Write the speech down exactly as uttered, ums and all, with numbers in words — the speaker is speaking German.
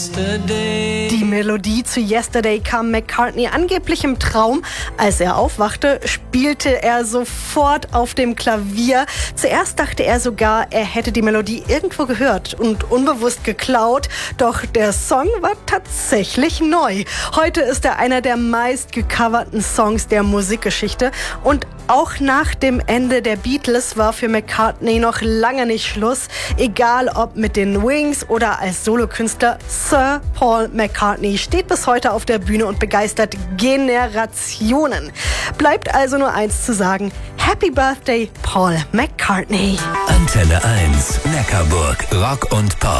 Die Melodie zu Yesterday kam McCartney angeblich im Traum. Als er aufwachte, spielte er sofort auf dem Klavier. Zuerst dachte er sogar, er hätte die Melodie irgendwo gehört und unbewusst geklaut. Doch der Song war tatsächlich neu. Heute ist er einer der meist gecoverten Songs der Musikgeschichte. Und auch nach dem Ende der Beatles war für McCartney noch lange nicht Schluss. Egal ob mit den Wings oder als Solokünstler, Sir Paul McCartney steht bis heute auf der Bühne und begeistert Generationen. Bleibt also nur eins zu sagen: Happy Birthday, Paul McCartney. Antenne eins, Neckarburg, Rock und Pop.